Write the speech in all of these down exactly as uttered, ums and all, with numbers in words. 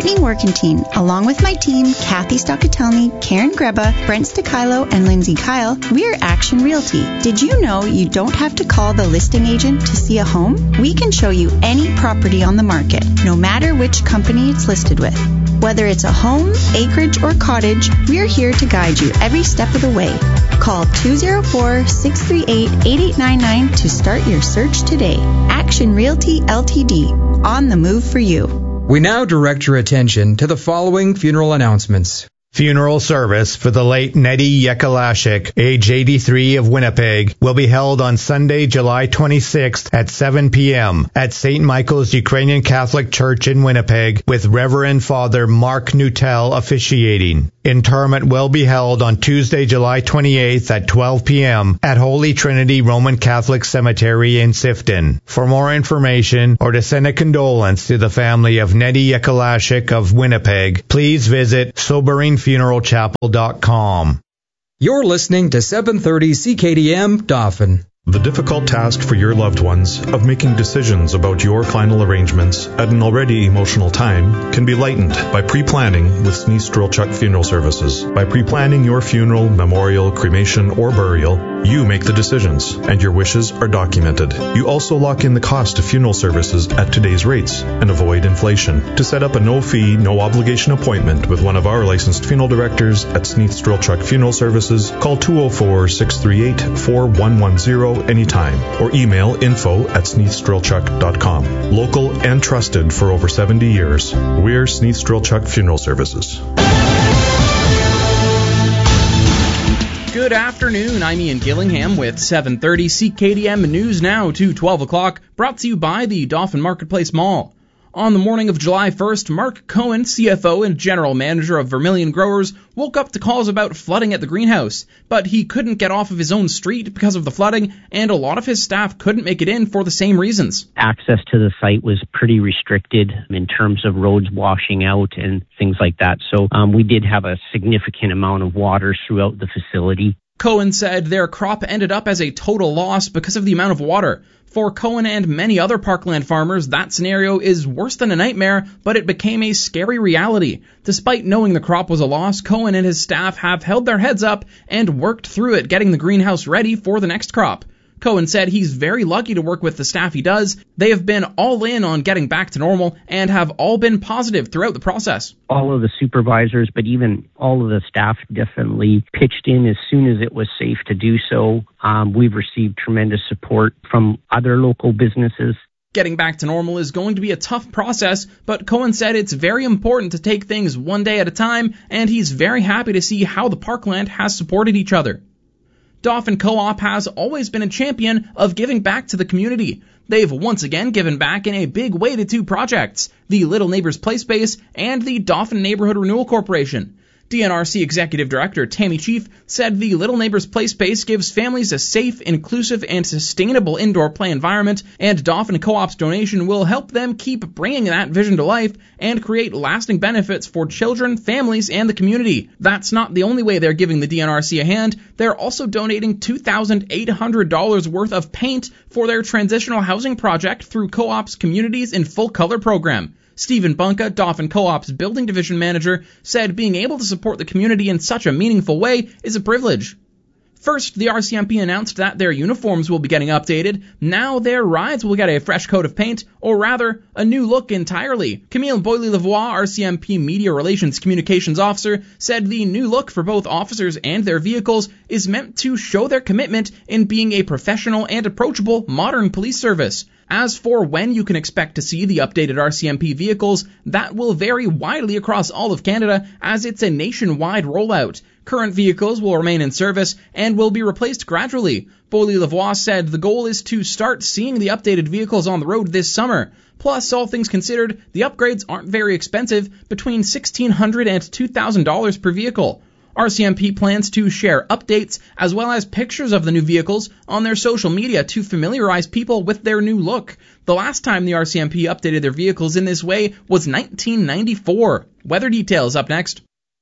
Courtney Morcantine. Along with my team, Kathy Stockatelny, Karen Greba, Brent Sticilo, and Lindsay Kyle, we're Action Realty. Did you know you don't have to call the listing agent to see a home? We can show you any property on the market, no matter which company it's listed with. Whether it's a home, acreage, or cottage, we're here to guide you every step of the way. Call two oh four, six three eight, eight eight nine nine to start your search today. Action Realty L T D, on the move for you. We now direct your attention to the following funeral announcements. Funeral service for the late Nettie Yekalashik, age eighty-three, of Winnipeg, will be held on Sunday, July twenty-sixth at seven p.m. at Saint Michael's Ukrainian Catholic Church in Winnipeg, with Reverend Father Mark Nuttall officiating. Interment will be held on Tuesday, July twenty-eighth at twelve p.m. at Holy Trinity Roman Catholic Cemetery in Sifton. For more information or to send a condolence to the family of Nettie Yekalashik of Winnipeg, please visit sobering funeral chapel dot com. You're listening to seven thirty C K D M Dauphin. The difficult task for your loved ones of making decisions about your final arrangements at an already emotional time can be lightened by pre-planning with Sneeze Strelchuk Funeral Services. By pre-planning your funeral, memorial, cremation, or burial, you make the decisions, and your wishes are documented. You also lock in the cost of funeral services at today's rates and avoid inflation. To set up a no-fee, no-obligation appointment with one of our licensed funeral directors at Sneeze Strelchuk Funeral Services, call two oh four, six three eight, four one one zero anytime, or email info at sneeze strelchuk dot com. Local and trusted for over seventy years, we're Sneeze Strelchuk Funeral Services. Good afternoon, I'm Ian Gillingham with seven thirty C K D M News Now to twelve o'clock, brought to you by the Dauphin Marketplace Mall. On the morning of July first, Mark Cohen, C F O and General Manager of Vermilion Growers, woke up to calls about flooding at the greenhouse, but he couldn't get off of his own street because of the flooding, and a lot of his staff couldn't make it in for the same reasons. Access to the site was pretty restricted in terms of roads washing out and things like that, so um, we did have a significant amount of water throughout the facility. Cohen said their crop ended up as a total loss because of the amount of water. For Cohen and many other parkland farmers, that scenario is worse than a nightmare, but it became a scary reality. Despite knowing the crop was a loss, Cohen and his staff have held their heads up and worked through it, getting the greenhouse ready for the next crop. Cohen said he's very lucky to work with the staff he does. They have been all in on getting back to normal and have all been positive throughout the process. All of the supervisors, but even all of the staff definitely pitched in as soon as it was safe to do so. Um, we've received tremendous support from other local businesses. Getting back to normal is going to be a tough process, but Cohen said it's very important to take things one day at a time, and he's very happy to see how the parkland has supported each other. Dauphin Co-op has always been a champion of giving back to the community. They've once again given back in a big way to two projects, the Little Neighbors Play Space and the Dauphin Neighborhood Renewal Corporation. D N R C Executive Director Tammy Chief said the Little Neighbors Play Space gives families a safe, inclusive, and sustainable indoor play environment, and Dauphin Co-op's donation will help them keep bringing that vision to life and create lasting benefits for children, families, and the community. That's not the only way they're giving the D N R C a hand. They're also donating two thousand eight hundred dollars worth of paint for their transitional housing project through Co-op's Communities in Full Color program. Stephen Bunka, Dauphin Co-op's Building Division Manager, said being able to support the community in such a meaningful way is a privilege. First, the R C M P announced that their uniforms will be getting updated. Now their rides will get a fresh coat of paint, or rather, a new look entirely. Camille Boilly-Lavoie, R C M P Media Relations Communications Officer, said the new look for both officers and their vehicles is meant to show their commitment in being a professional and approachable modern police service. As for when you can expect to see the updated R C M P vehicles, that will vary widely across all of Canada as it's a nationwide rollout. Current vehicles will remain in service and will be replaced gradually. Boilly-Lavoie said the goal is to start seeing the updated vehicles on the road this summer. Plus, all things considered, the upgrades aren't very expensive, between sixteen hundred dollars and two thousand dollars per vehicle. R C M P plans to share updates as well as pictures of the new vehicles on their social media to familiarize people with their new look. The last time the R C M P updated their vehicles in this way was nineteen ninety-four. Weather details up next.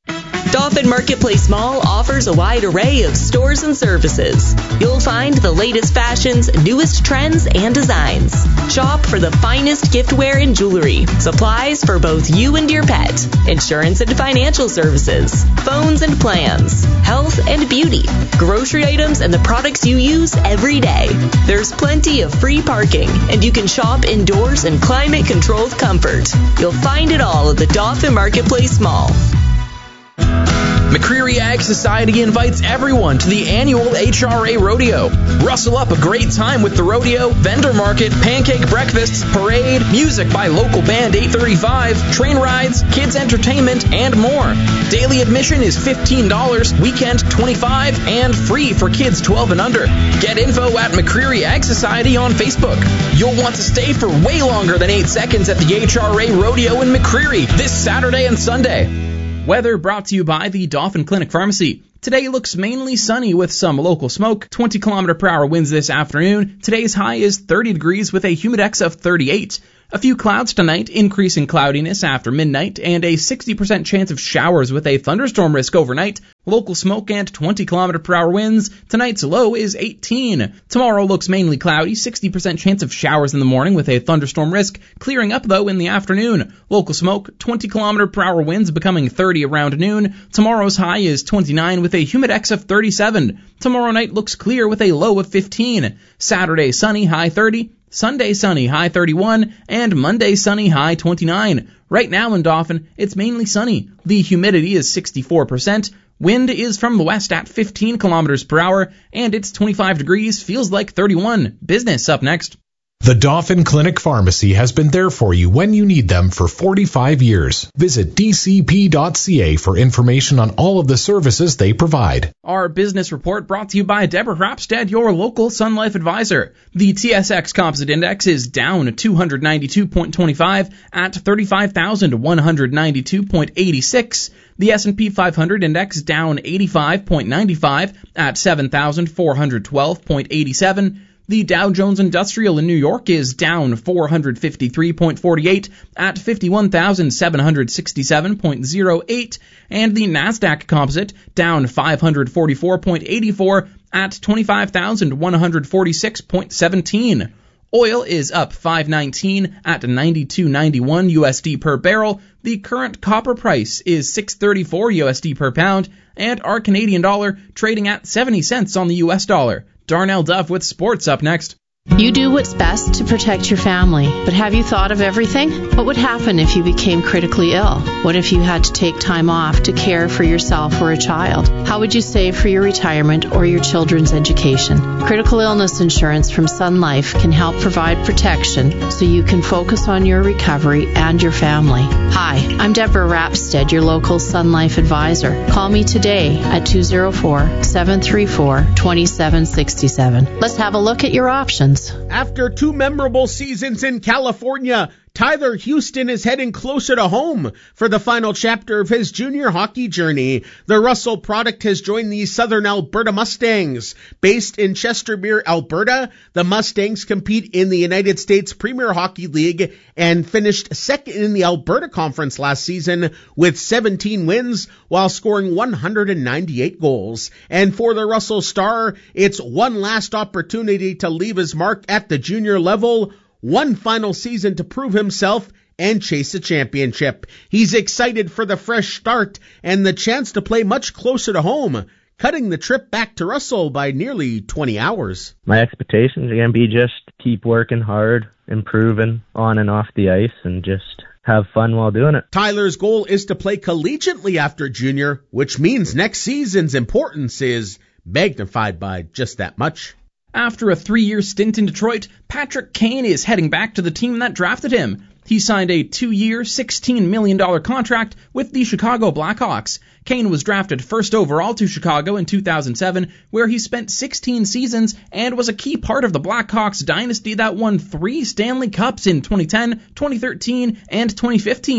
Dauphin Marketplace Mall offers a wide array of stores and services. You'll find the latest fashions, newest trends, and designs. Shop for the finest giftware and jewelry, supplies for both you and your pet, insurance and financial services, phones and plans, health and beauty, grocery items, and the products you use every day. There's plenty of free parking, and you can shop indoors in climate-controlled comfort. You'll find it all at the Dauphin Marketplace Mall. McCreary Ag Society invites everyone to the annual H R A Rodeo. Rustle up a great time with the rodeo, vendor market, pancake breakfasts, parade, music by local band eight thirty-five, train rides, kids entertainment, and more. Daily admission is fifteen dollars, weekend twenty-five dollars, and free for kids twelve and under. Get info at McCreary Ag Society on Facebook. You'll want to stay for way longer than eight seconds at the H R A Rodeo in McCreary this Saturday and Sunday. Weather brought to you by the Dauphin Clinic Pharmacy. Today looks mainly sunny with some local smoke. twenty kilometer per hour winds this afternoon. Today's high is thirty degrees with a humidex of thirty-eight. A few clouds tonight, increasing cloudiness after midnight, and a sixty percent chance of showers with a thunderstorm risk overnight. Local smoke and twenty kilometer per hour winds. Tonight's low is eighteen. Tomorrow looks mainly cloudy, sixty percent chance of showers in the morning with a thunderstorm risk, clearing up though in the afternoon. Local smoke, twenty kilometer per hour winds becoming thirty around noon. Tomorrow's high is twenty-nine with a humidex of thirty-seven. Tomorrow night looks clear with a low of fifteen. Saturday sunny, high thirty. Sunday sunny, high thirty-one, and Monday sunny, high twenty-nine. Right now in Dauphin, it's mainly sunny. The humidity is sixty-four percent. Wind is from the west at fifteen kilometers per hour, and it's twenty-five degrees, feels like thirty-one. Business up next. The Dauphin Clinic Pharmacy has been there for you when you need them for forty-five years. Visit d c p dot c a for information on all of the services they provide. Our business report brought to you by Deborah Rapstead, your local Sun Life advisor. The T S X Composite Index is down two hundred ninety-two point two five at thirty-five thousand one hundred ninety-two point eight six. The S and P five hundred Index down eighty-five point nine five at seven thousand four hundred twelve point eight seven. The Dow Jones Industrial in New York is down four hundred fifty-three point four eight at fifty-one thousand seven hundred sixty-seven point zero eight, and the Nasdaq Composite down five hundred forty-four point eight four at twenty-five thousand one hundred forty-six point one seven. Oil is up five nineteen at ninety-two ninety-one U S D per barrel. The current copper price is six thirty-four U S D per pound, and our Canadian dollar trading at seventy cents on the U S dollar. Darnell Duff with sports up next. You do what's best to protect your family, but have you thought of everything? What would happen if you became critically ill? What if you had to take time off to care for yourself or a child? How would you save for your retirement or your children's education? Critical illness insurance from Sun Life can help provide protection so you can focus on your recovery and your family. Hi, I'm Deborah Rapstead, your local Sun Life advisor. Call me today at two oh four, seven three four, two seven six seven. Let's have a look at your options. After two memorable seasons in California, Tyler Houston is heading closer to home for the final chapter of his junior hockey journey. The Russell product has joined the Southern Alberta Mustangs. Based in Chestermere, Alberta, the Mustangs compete in the United States Premier Hockey League and finished second in the Alberta Conference last season with seventeen wins while scoring one hundred ninety-eight goals. And for the Russell Star, it's one last opportunity to leave his mark at the junior level, one final season to prove himself and chase a championship. He's excited for the fresh start and the chance to play much closer to home, cutting the trip back to Russell by nearly twenty hours. My expectations are going to be just keep working hard, improving on and off the ice, and just have fun while doing it. Tyler's goal is to play collegiately after junior, which means next season's importance is magnified by just that much. After a three-year stint in Detroit, Patrick Kane is heading back to the team that drafted him. He signed a two-year, sixteen million dollars contract with the Chicago Blackhawks. Kane was drafted first overall to Chicago in two thousand seven, where he spent sixteen seasons and was a key part of the Blackhawks dynasty that won three Stanley Cups in twenty ten, twenty thirteen, and twenty fifteen.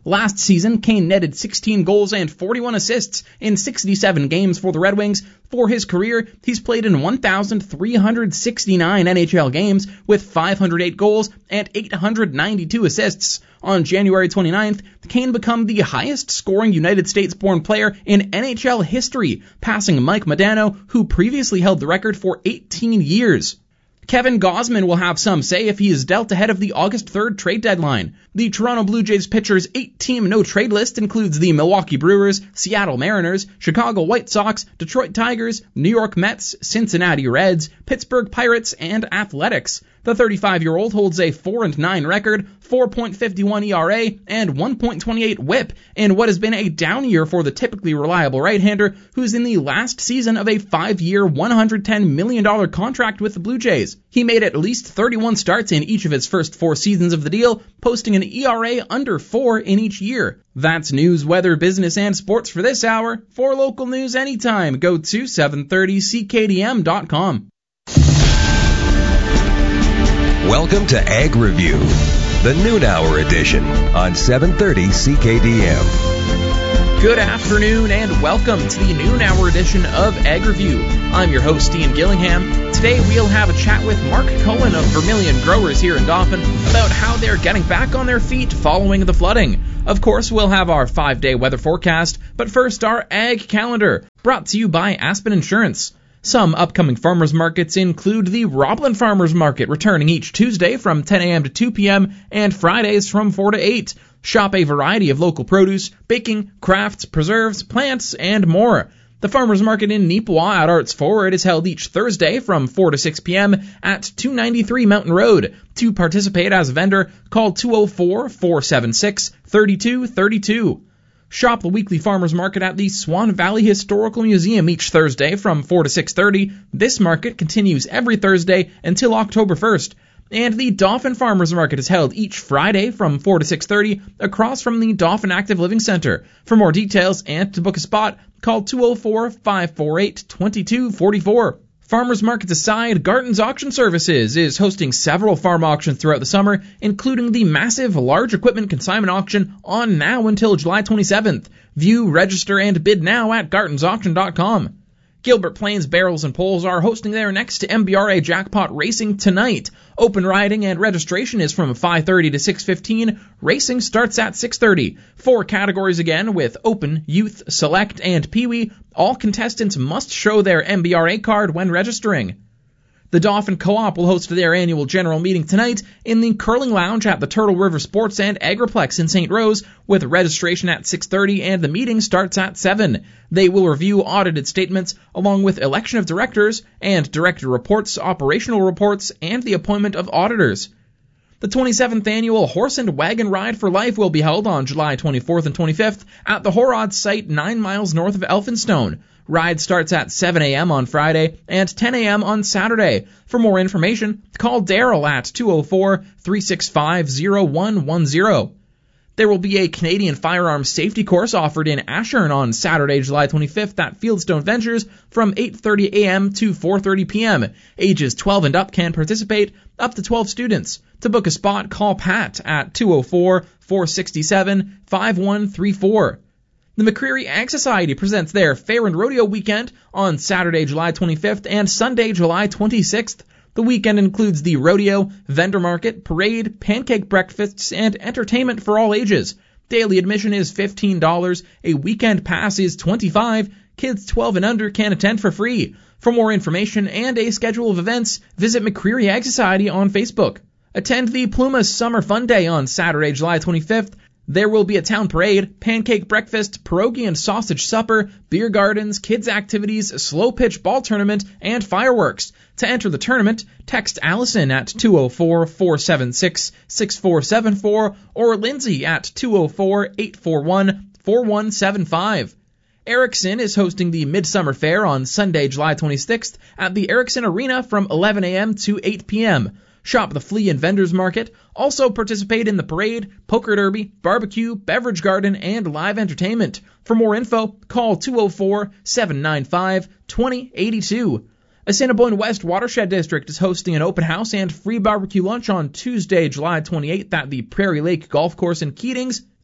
Last season, Kane netted sixteen goals and forty-one assists in sixty-seven games for the Red Wings. For his career, he's played in one thousand three hundred sixty-nine N H L games with five hundred eight goals and eight hundred ninety-two assists. On January twenty-ninth, Kane became the highest-scoring United States-born player in N H L history, passing Mike Modano, who previously held the record for eighteen years. Kevin Gausman will have some say if he is dealt ahead of the August third trade deadline. The Toronto Blue Jays pitcher's eight-team no-trade list includes the Milwaukee Brewers, Seattle Mariners, Chicago White Sox, Detroit Tigers, New York Mets, Cincinnati Reds, Pittsburgh Pirates, and Athletics. The thirty-five-year-old holds a four and nine record, four point five one E R A, and one point two eight whip in what has been a down year for the typically reliable right-hander who's in the last season of a five-year, one hundred ten million dollars contract with the Blue Jays. He made at least thirty-one starts in each of his first four seasons of the deal, posting an E R A under four in each year. That's news, weather, business, and sports for this hour. For local news anytime, go to seven thirty C K D M dot com. Welcome to Ag Review, the noon hour edition on seven thirty C K D M. Good afternoon and welcome to the noon hour edition of Ag Review. I'm your host, Ian Gillingham. Today we'll have a chat with Mark Cohen of Vermilion Growers here in Dauphin about how they're getting back on their feet following the flooding. Of course, we'll have our five-day weather forecast, but first our Ag Calendar, brought to you by Aspen Insurance. Some upcoming farmers markets include the Roblin Farmers Market, returning each Tuesday from ten a.m. to two p.m. and Fridays from four to eight. Shop a variety of local produce, baking, crafts, preserves, plants, and more. The Farmers Market in Neepawa at Arts Forward is held each Thursday from four to six p.m. at two ninety-three Mountain Road. To participate as a vendor, call two oh four, four seven six, three two three two. Shop the weekly farmers market at the Swan Valley Historical Museum each Thursday from four to six thirty. This market continues every Thursday until October first. And the Dauphin Farmers Market is held each Friday from four to six thirty across from the Dauphin Active Living Center. For more details and to book a spot, call two oh four, five four eight, two two four four. Farmers markets aside, Garton's Auction Services is hosting several farm auctions throughout the summer, including the massive large equipment consignment auction on now until July twenty-seventh. View, register, and bid now at gartons auction dot com. Gilbert Plains Barrels and Poles are hosting their next M B R A Jackpot Racing tonight. Open riding and registration is from five thirty to six fifteen. Racing starts at six thirty. Four categories again with Open, Youth, Select, and Pee-wee. All contestants must show their M B R A card when registering. The Dauphin Co-op will host their annual general meeting tonight in the Curling Lounge at the Turtle River Sports and Agriplex in Saint Rose, with registration at six thirty and the meeting starts at seven. They will review audited statements along with election of directors and director reports, operational reports, and the appointment of auditors. The twenty-seventh annual Horse and Wagon Ride for Life will be held on July twenty-fourth and twenty-fifth at the Horod site nine miles north of Elphinstone. Ride starts at seven a.m. on Friday and ten a.m. on Saturday. For more information, call Daryl at two oh four, three six five, oh one one oh. There will be a Canadian firearms safety course offered in Ashern on Saturday, July twenty-fifth at Fieldstone Ventures from eight thirty a.m. to four thirty p.m. Ages twelve and up can participate, up to twelve students. To book a spot, call Pat at two oh four, four six seven, five one three four. The McCreary Ag Society presents their Fair and Rodeo Weekend on Saturday, July twenty-fifth and Sunday, July twenty-sixth. The weekend includes the rodeo, vendor market, parade, pancake breakfasts, and entertainment for all ages. Daily admission is fifteen dollars, a weekend pass is twenty-five dollars, kids twelve and under can attend for free. For more information and a schedule of events, visit McCreary Ag Society on Facebook. Attend the Plumas Summer Fun Day on Saturday, July twenty-fifth. There will be a town parade, pancake breakfast, pierogi and sausage supper, beer gardens, kids activities, slow pitch ball tournament, and fireworks. To enter the tournament, text Allison at two oh four, four seven six, six four seven four or Lindsay at two oh four, eight four one, four one seven five. Erickson is hosting the Midsummer Fair on Sunday, July twenty-sixth at the Erickson Arena from eleven a.m. to eight p.m. Shop the Flea and Vendors Market. Also participate in the parade, poker derby, barbecue, beverage garden, and live entertainment. For more info, call two oh four, seven nine five, two oh eight two. Assiniboine West Watershed District is hosting an open house and free barbecue lunch on Tuesday, July twenty-eighth at the Prairie Lake Golf Course in Keatings.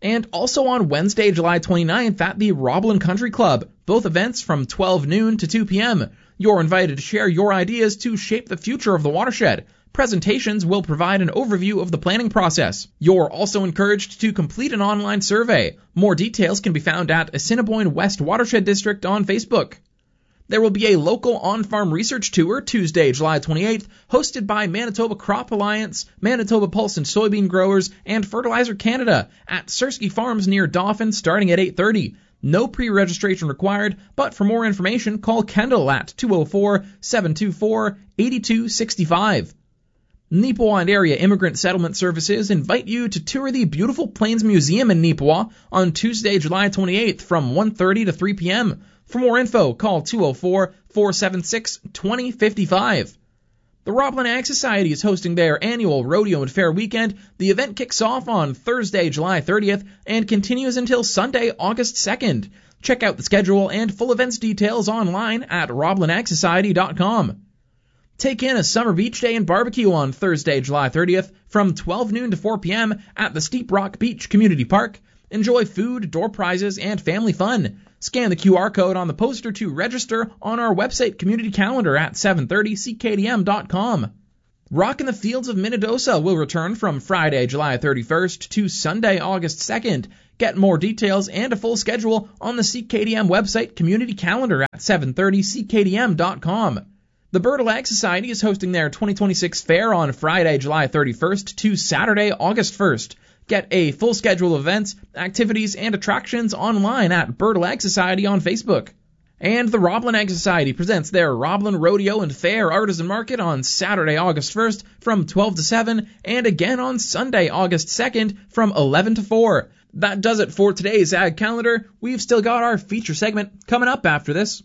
And also on Wednesday, July twenty-ninth at the Roblin Country Club, both events from twelve noon to two p.m. You're invited to share your ideas to shape the future of the watershed. Presentations will provide an overview of the planning process. You're also encouraged to complete an online survey. More details can be found at Assiniboine West Watershed District on Facebook. There will be a local on-farm research tour Tuesday, July twenty-eighth, hosted by Manitoba Crop Alliance, Manitoba Pulse and Soybean Growers, and Fertilizer Canada at Sersky Farms near Dauphin starting at eight thirty. No pre-registration required, but for more information, call Kendall at two oh four, seven two four, eight two six five. Neepawa and Area Immigrant Settlement Services invite you to tour the beautiful Plains Museum in Neepawa on Tuesday, July twenty-eighth from one thirty to three p.m. For more info, call two oh four, four seven six, two oh five five. The Roblin Ag Society is hosting their annual Rodeo and Fair Weekend. The event kicks off on Thursday, July thirtieth, and continues until Sunday, August second. Check out the schedule and full events details online at roblin ag society dot com. Take in a summer beach day and barbecue on Thursday, July thirtieth, from twelve noon to four p.m. at the Steep Rock Beach Community Park. Enjoy food, door prizes, and family fun. Scan the Q R code on the poster to register on our website community calendar at seven thirty c k d m dot com. Rock in the Fields of Minnedosa will return from Friday, July thirty-first to Sunday, August second. Get more details and a full schedule on the C K D M website community calendar at seven thirty c k d m dot com. The Bertle Ag Society is hosting their twenty twenty-six fair on Friday, July thirty-first to Saturday, August first. Get a full schedule of events, activities, and attractions online at Bertle Ag Society on Facebook. And the Roblin Ag Society presents their Roblin Rodeo and Fair Artisan Market on Saturday, August first from twelve to seven, and again on Sunday, August second from eleven to four. That does it for today's Ag Calendar. We've still got our feature segment coming up after this.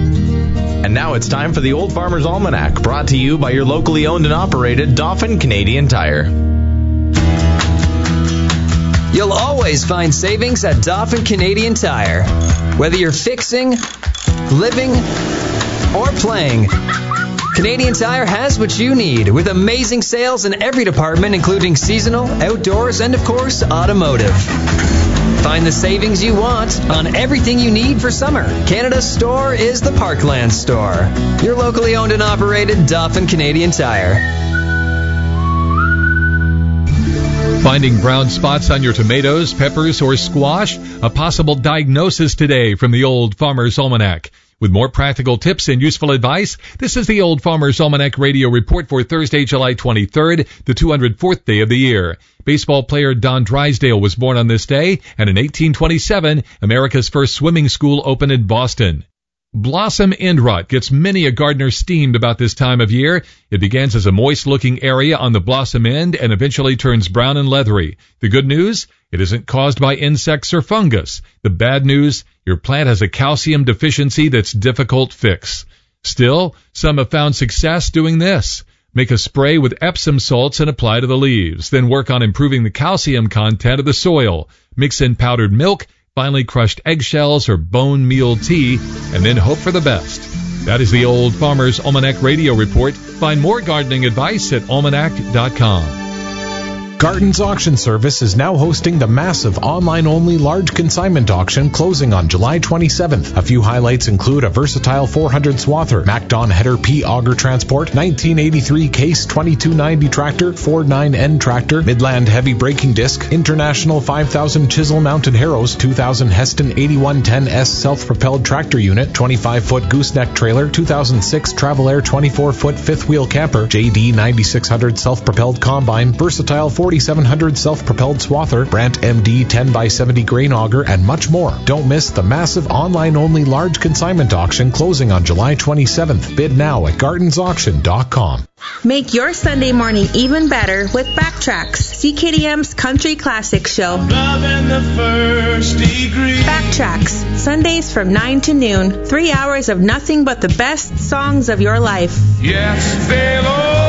And now it's time for the Old Farmer's Almanac, brought to you by your locally owned and operated Dauphin Canadian Tire. You'll always find savings at Dauphin Canadian Tire. Whether you're fixing, living, or playing, Canadian Tire has what you need with amazing sales in every department, including seasonal, outdoors, and of course, automotive. Find the savings you want on everything you need for summer. Canada's store is the Parkland Store. Your locally owned and operated Dauphin Canadian Tire. Finding brown spots on your tomatoes, peppers, or squash? A possible diagnosis today from the Old Farmer's Almanac. With more practical tips and useful advice, this is the Old Farmer's Almanac Radio Report for Thursday, July twenty-third, the two hundred fourth day of the year. Baseball player Don Drysdale was born on this day, and in eighteen twenty-seven, America's first swimming school opened in Boston. Blossom end rot gets many a gardener steamed about this time of year. It begins as a moist-looking area on the blossom end and eventually turns brown and leathery. The good news? It isn't caused by insects or fungus. The bad news? Your plant has a calcium deficiency that's difficult to fix. Still, some have found success doing this. Make a spray with Epsom salts and apply to the leaves. Then work on improving the calcium content of the soil. Mix in powdered milk, finely crushed eggshells, or bone meal tea, and then hope for the best. That is the Old Farmer's Almanac Radio Report. Find more gardening advice at almanac dot com. Garden's Auction Service is now hosting the massive online-only large consignment auction closing on July twenty-seventh. A few highlights include a versatile four hundred swather, MacDon Header P auger transport, nineteen eighty-three Case twenty-two ninety tractor, Ford nine N tractor, Midland heavy braking disc, International five thousand chisel mounted harrows, two thousand Heston eighty-one ten S self-propelled tractor unit, twenty-five foot gooseneck trailer, two thousand six Travel Air twenty-four foot fifth wheel camper, J D ninety-six hundred self-propelled combine, versatile forty-seven hundred self-propelled swather, Brandt M D ten by seventy grain auger, and much more. Don't miss the massive online-only large consignment auction closing on July twenty-seventh. Bid now at gardens auction dot com. Make your Sunday morning even better with Backtracks, C K D M's country classic show. Love in the first degree. Backtracks, Sundays from nine to noon. Three hours of nothing but the best songs of your life. Yes, they'll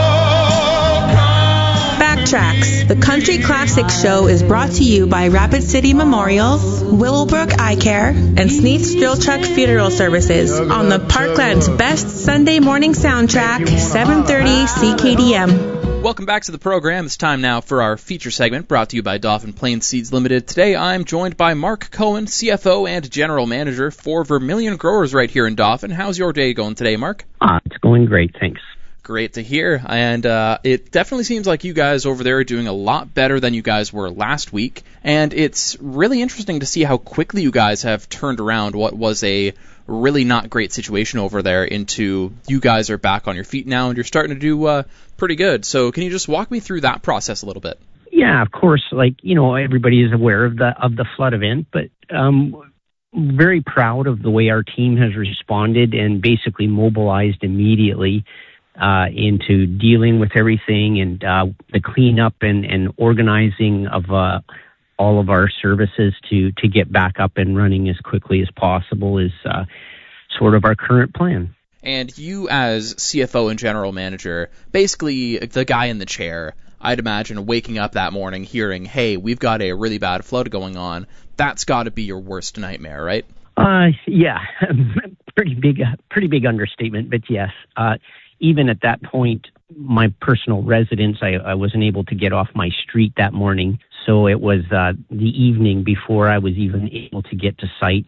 all come. Backtracks, the country classic show, is brought to you by Rapid City Memorials, Willowbrook Eye Care, and Sneath Drill Truck Funeral Services on the Parkland's best Sunday morning soundtrack, seven thirty C K D M. Welcome back to the program. It's time now for our feature segment brought to you by Dauphin Plains Seeds Limited. Today I'm joined by Mark Cohen, C F O and General Manager for Vermilion Growers right here in Dauphin. How's your day going today, Mark? Uh, it's going great, thanks. Great to hear. And uh, it definitely seems like you guys over there are doing a lot better than you guys were last week. And it's really interesting to see how quickly you guys have turned around what was a really not great situation over there into you guys are back on your feet now and you're starting to do uh, pretty good. So can you just walk me through that process a little bit? Yeah, of course. Like, you know, everybody is aware of the of the flood event, but um, very proud of the way our team has responded and basically mobilized immediately uh, into dealing with everything and uh, the cleanup and, and organizing of uh, all of our services to, to get back up and running as quickly as possible is uh, sort of our current plan. And you as C F O and General Manager, basically the guy in the chair, I'd imagine waking up that morning hearing, hey, we've got a really bad flood going on, that's got to be your worst nightmare, right? Uh, yeah, pretty big, pretty big understatement, but yes. Uh, even at that point, my personal residence, I, I wasn't able to get off my street that morning, so it was uh, the evening before I was even able to get to site.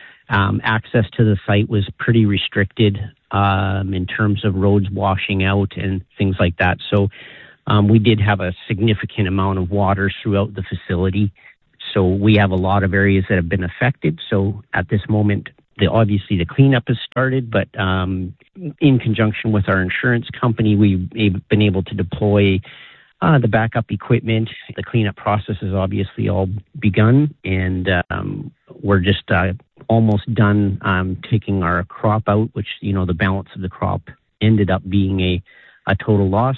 Um, access to the site was pretty restricted um, in terms of roads washing out and things like that. So um, we did have a significant amount of water throughout the facility. So we have a lot of areas that have been affected. So at this moment, the, obviously the cleanup has started, but um, in conjunction with our insurance company, we've been able to deploy uh, the backup equipment. The cleanup process has obviously all begun, and um, we're just uh, almost done um, taking our crop out, which, you know, the balance of the crop ended up being a, a total loss.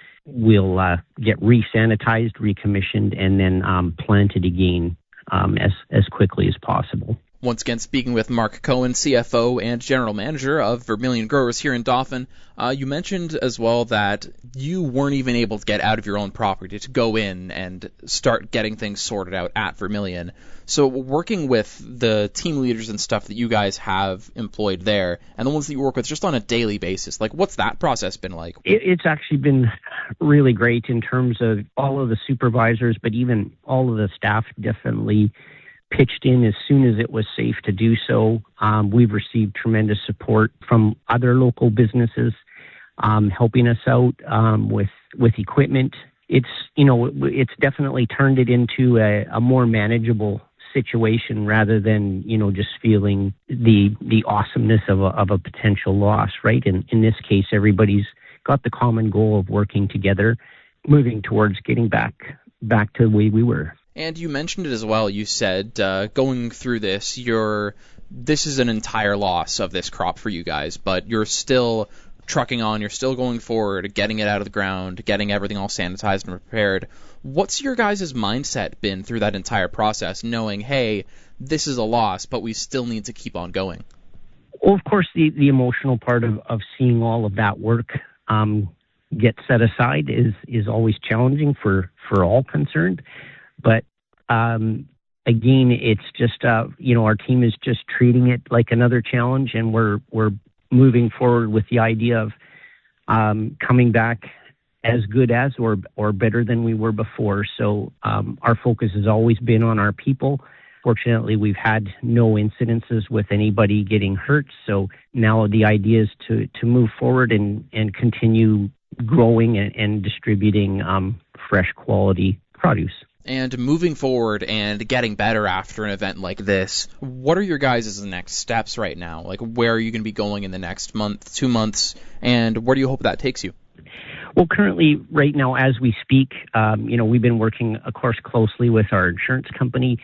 We'll uh, get re-sanitized, recommissioned, and then um, planted again um, as, as quickly as possible. Once again, speaking with Mark Cohen, C F O and General Manager of Vermilion Growers here in Dauphin. Uh, you mentioned as well that you weren't even able to get out of your own property to go in and start getting things sorted out at Vermilion. So working with the team leaders and stuff that you guys have employed there and the ones that you work with just on a daily basis, like what's that process been like? It, it's actually been really great in terms of all of the supervisors, but even all of the staff definitely pitched in as soon as it was safe to do so. Um, we've received tremendous support from other local businesses um, helping us out um, with with equipment. It's, you know, it's definitely turned it into a, a more manageable situation rather than, you know, just feeling the the awesomeness of a, of a potential loss, right? And in this case, everybody's got the common goal of working together, moving towards getting back back to the way we were. And you mentioned it as well. You said uh, going through this, you're this is an entire loss of this crop for you guys, but you're still trucking on. You're still going forward, getting it out of the ground, getting everything all sanitized and prepared. What's your guys' mindset been through that entire process, knowing, hey, this is a loss, but we still need to keep on going? Well, of course, the, the emotional part of, of seeing all of that work um, get set aside is is always challenging for, for all concerned. But um, again, it's just, uh, you know, our team is just treating it like another challenge, and we're we're moving forward with the idea of um, coming back as good as or or better than we were before. So um, our focus has always been on our people. Fortunately, we've had no incidences with anybody getting hurt. So now the idea is to, to move forward and, and continue growing and, and distributing um, fresh quality produce. And moving forward and getting better after an event like this, what are your guys' next steps right now? Like, where are you going to be going in the next month, two months, and where do you hope that takes you? Well, currently, right now, as we speak, um, you know, we've been working, of course, closely with our insurance company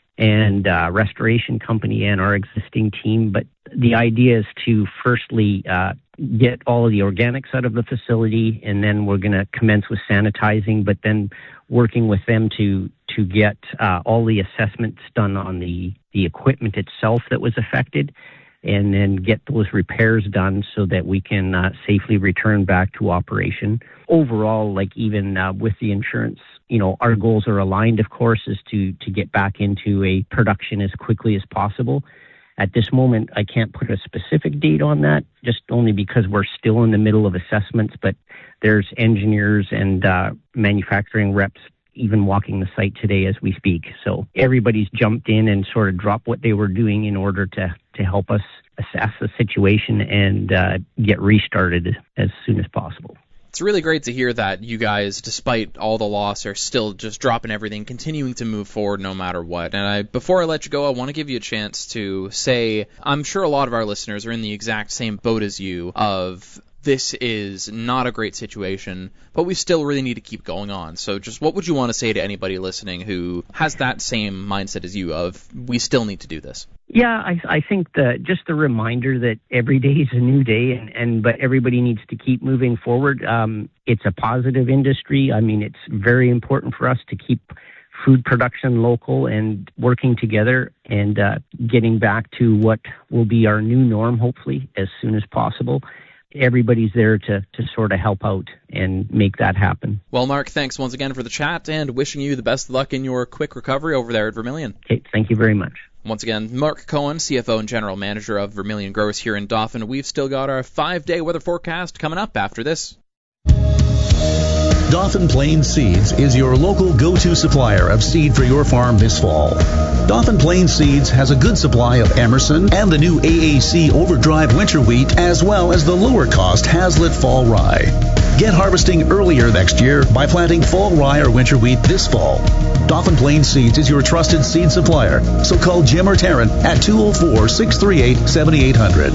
and uh, restoration company and our existing team. But the idea is to firstly uh, get all of the organics out of the facility, and then we're going to commence with sanitizing, but then working with them to to get uh, all the assessments done on the, the equipment itself that was affected, and then get those repairs done so that we can uh, safely return back to operation. Overall, like even uh, with the insurance, you know, our goals are aligned, of course, is to, to get back into a production as quickly as possible. at this moment, I can't put a specific date on that, just only because we're still in the middle of assessments, but there's engineers and uh, manufacturing reps even walking the site today as we speak. So everybody's jumped in and sort of dropped what they were doing in order to, to help us assess the situation and uh, get restarted as soon as possible. It's really great to hear that you guys, despite all the loss, are still just dropping everything, continuing to move forward no matter what. And I, before I let you go, I want to give you a chance to say, I'm sure a lot of our listeners are in the exact same boat as you of this is not a great situation, but we still really need to keep going on. So just what would you want to say to anybody listening who has that same mindset as you of we still need to do this? Yeah, I, I think the, just the reminder that every day is a new day, and, and but everybody needs to keep moving forward. Um, it's a positive industry. I mean, it's very important for us to keep food production local and working together and uh, getting back to what will be our new norm, hopefully, as soon as possible. Everybody's there to, to sort of help out and make that happen. Well, Mark, thanks once again for the chat and wishing you the best of luck in your quick recovery over there at Vermilion. Okay, thank you very much. Once again, Mark Cohen, C F O and General Manager of Vermilion Growers here in Dauphin. We've still got our five-day weather forecast coming up after this. Dauphin Plains Seeds is your local go-to supplier of seed for your farm this fall. Dauphin Plains Seeds has a good supply of Emerson and the new A A C Overdrive winter wheat, as well as the lower-cost Hazlitt fall rye. Get harvesting earlier next year by planting fall rye or winter wheat this fall. Dauphin Plains Seeds is your trusted seed supplier, so call Jim or Taryn at two oh four, six three eight, seven eight hundred.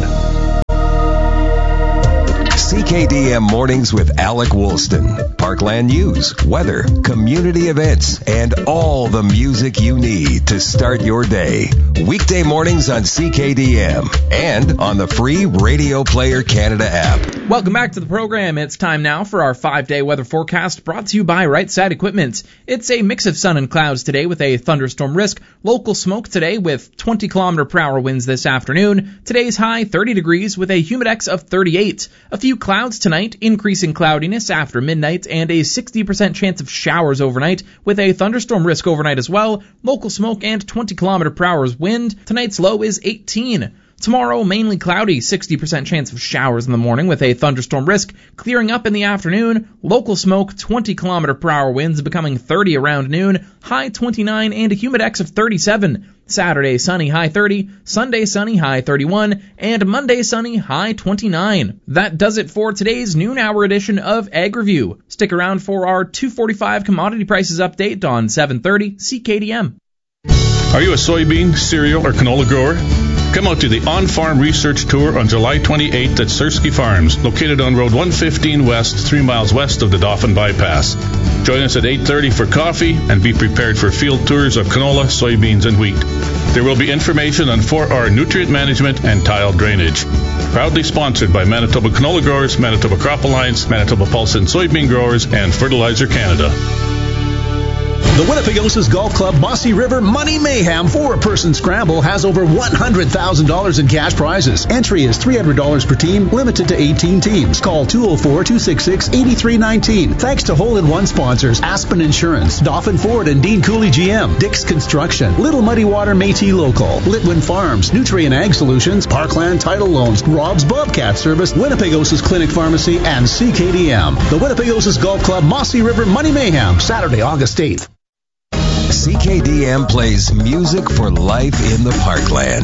C K D M Mornings with Alec Woolston. Parkland news, weather, community events, and all the music you need to start your day. Weekday mornings on C K D M and on the free Radio Player Canada app. Welcome back to the program. It's time now for our five-day weather forecast brought to you by Right Side Equipment. It's a mix of sun and clouds today with a thunderstorm risk. Local smoke today with twenty kilometer per hour winds this afternoon. Today's high thirty degrees with a humidex of thirty-eight. A few clouds tonight, increasing cloudiness after midnight, and a sixty percent chance of showers overnight with a thunderstorm risk overnight as well. Local smoke and twenty kilometer per hour wind. Tonight's low is eighteen. Tomorrow, mainly cloudy, sixty percent chance of showers in the morning with a thunderstorm risk. Clearing up in the afternoon, local smoke, twenty kilometer per hour winds becoming thirty around noon, high twenty-nine and a humidex of thirty-seven. Saturday, sunny, high thirty. Sunday, sunny, high thirty-one. And Monday, sunny, high twenty-nine. That does it for today's noon hour edition of Ag Review. Stick around for our two forty-five commodity prices update on seven thirty C K D M. Are you a soybean, cereal, or canola grower? Come out to the On-Farm Research Tour on July twenty-eighth at Sersky Farms, located on Road one fifteen West, three miles west of the Dauphin Bypass. Join us at eight thirty for coffee and be prepared for field tours of canola, soybeans, and wheat. There will be information on four R nutrient management and tile drainage. Proudly sponsored by Manitoba Canola Growers, Manitoba Crop Alliance, Manitoba Pulse and Soybean Growers, and Fertilizer Canada. The Winnipegosis Golf Club Mossy River Money Mayhem four-person scramble has over one hundred thousand dollars in cash prizes. Entry is three hundred dollars per team, limited to eighteen teams. Call two oh four, two six six, eight three one nine. Thanks to Hole-in-One sponsors Aspen Insurance, Dauphin Ford and Dean Cooley G M, Dick's Construction, Little Muddy Water Métis Local, Litwin Farms, Nutrient Ag Solutions, Parkland Title Loans, Rob's Bobcat Service, Winnipegosis Clinic Pharmacy, and C K D M. The Winnipegosis Golf Club Mossy River Money Mayhem, Saturday, August eighth. C K D M plays music for life in the Parkland.